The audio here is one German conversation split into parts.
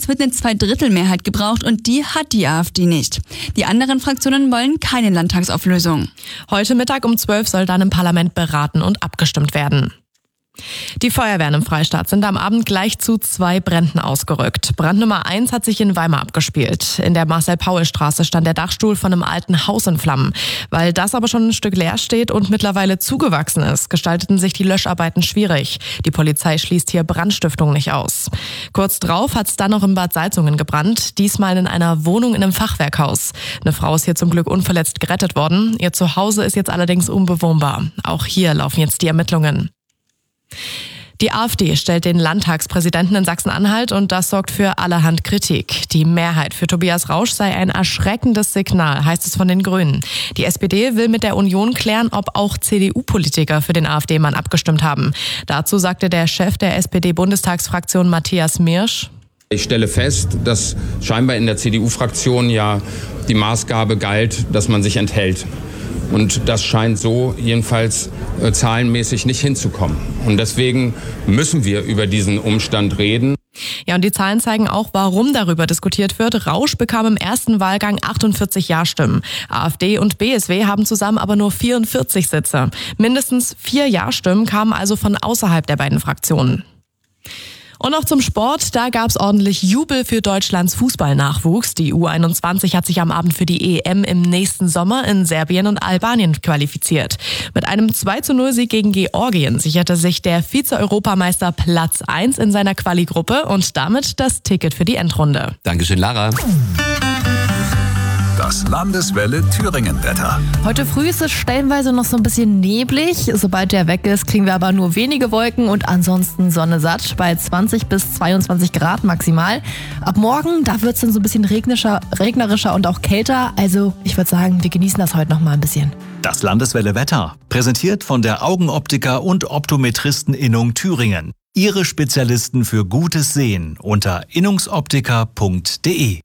Gesetz wird eine Zweidrittelmehrheit gebraucht und die hat die AfD nicht. Die anderen Fraktionen wollen keine Landtagsauflösung. Heute Mittag um 12 soll dann im Parlament beraten und abgestimmt werden. Die Feuerwehren im Freistaat sind am Abend gleich zu 2 Bränden ausgerückt. Brand Nummer 1 hat sich in Weimar abgespielt. In der Marcel-Paul-Straße stand der Dachstuhl von einem alten Haus in Flammen. Weil das aber schon ein Stück leer steht und mittlerweile zugewachsen ist, gestalteten sich die Löscharbeiten schwierig. Die Polizei schließt hier Brandstiftung nicht aus. Kurz drauf hat es dann noch in Bad Salzungen gebrannt, diesmal in einer Wohnung in einem Fachwerkhaus. Eine Frau ist hier zum Glück unverletzt gerettet worden. Ihr Zuhause ist jetzt allerdings unbewohnbar. Auch hier laufen jetzt die Ermittlungen. Die AfD stellt den Landtagspräsidenten in Sachsen-Anhalt und das sorgt für allerhand Kritik. Die Mehrheit für Tobias Rausch sei ein erschreckendes Signal, heißt es von den Grünen. Die SPD will mit der Union klären, ob auch CDU-Politiker für den AfD-Mann abgestimmt haben. Dazu sagte der Chef der SPD-Bundestagsfraktion Matthias Mirsch: Ich stelle fest, dass scheinbar in der CDU-Fraktion ja die Maßgabe galt, dass man sich enthält. Und das scheint so jedenfalls zahlenmäßig nicht hinzukommen. Und deswegen müssen wir über diesen Umstand reden. Ja, und die Zahlen zeigen auch, warum darüber diskutiert wird. Rausch bekam im ersten Wahlgang 48 Ja-Stimmen. AfD und BSW haben zusammen aber nur 44 Sitze. Mindestens 4 Ja-Stimmen kamen also von außerhalb der beiden Fraktionen. Und noch zum Sport, da gab's ordentlich Jubel für Deutschlands Fußballnachwuchs. Die U21 hat sich am Abend für die EM im nächsten Sommer in Serbien und Albanien qualifiziert. Mit einem 2:0-Sieg gegen Georgien sicherte sich der Vize-Europameister Platz 1 in seiner Quali-Gruppe und damit das Ticket für die Endrunde. Dankeschön, Lara. Das Landeswelle Thüringen-Wetter. Heute früh ist es stellenweise noch so ein bisschen neblig. Sobald der weg ist, kriegen wir aber nur wenige Wolken und ansonsten Sonne satt bei 20 bis 22 Grad maximal. Ab morgen, da wird es dann so ein bisschen regnerischer und auch kälter. Also ich würde sagen, wir genießen das heute noch mal ein bisschen. Das Landeswelle Wetter, präsentiert von der Augenoptiker und Optometristen-Innung Thüringen. Ihre Spezialisten für gutes Sehen unter innungsoptiker.de.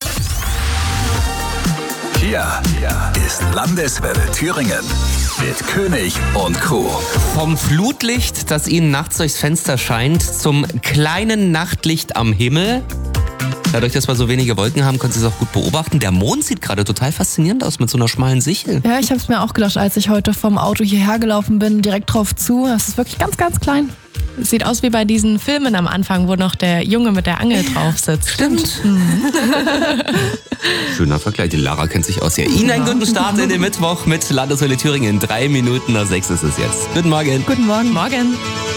Hier ist Landeswelle Thüringen mit König und Co. Vom Flutlicht, das Ihnen nachts durchs Fenster scheint, zum kleinen Nachtlicht am Himmel. Dadurch, dass wir so wenige Wolken haben, können Sie es auch gut beobachten. Der Mond sieht gerade total faszinierend aus mit so einer schmalen Sichel. Ja, ich habe es mir auch gedacht, als ich heute vom Auto hierher gelaufen bin, direkt drauf zu. Das ist wirklich ganz, ganz klein. Sieht aus wie bei diesen Filmen am Anfang, wo noch der Junge mit der Angel drauf sitzt. Stimmt. Schöner Vergleich. Die Lara kennt sich aus. Ja, Ihnen einen guten Start in den Mittwoch mit Landeswelle Thüringen. 3 Minuten nach 6 ist es jetzt. Guten Morgen. Guten Morgen. Morgen.